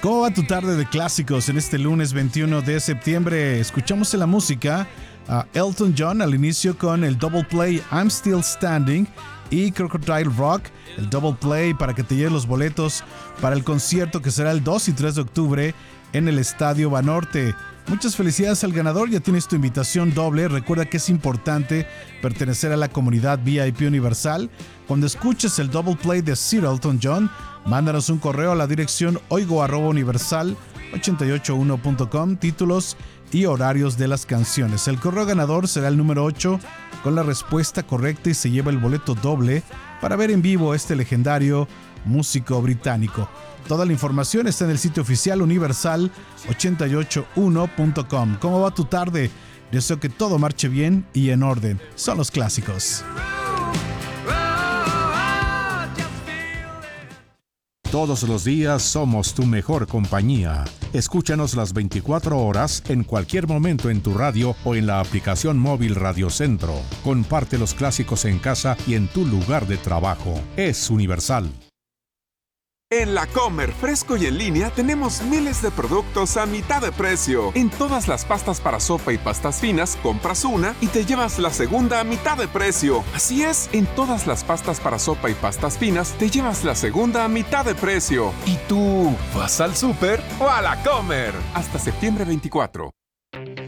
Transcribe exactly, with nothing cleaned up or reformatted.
¿Cómo va tu tarde de clásicos en este lunes veintiuno de septiembre? Escuchamos en la música a Elton John al inicio con el double play I'm Still Standing y Crocodile Rock, el double play para que te lleves los boletos para el concierto que será el dos y tres de octubre en el Estadio Banorte. Muchas felicidades al ganador, ya tienes tu invitación doble. Recuerda que es importante pertenecer a la comunidad V I P Universal. Cuando escuches el double play de Sir Elton John, mándanos un correo a la dirección oigo arroba universal ochenta y ocho uno punto com, títulos y horarios de las canciones. El correo ganador será el número ocho con la respuesta correcta y se lleva el boleto doble para ver en vivo a este legendario músico británico. Toda la información está en el sitio oficial universal ochenta y ocho uno punto com. ¿Cómo va tu tarde? Deseo que todo marche bien y en orden. Son los clásicos. Todos los días somos tu mejor compañía. Escúchanos las veinticuatro horas en cualquier momento en tu radio o en la aplicación móvil Radio Centro. Comparte los clásicos en casa y en tu lugar de trabajo. Es Universal. En La Comer, fresco y en línea, tenemos miles de productos a mitad de precio. En todas las pastas para sopa y pastas finas, compras una y te llevas la segunda a mitad de precio. Así es, en todas las pastas para sopa y pastas finas, te llevas la segunda a mitad de precio. ¿Y tú, vas al súper o a La Comer? Hasta septiembre veinticuatro.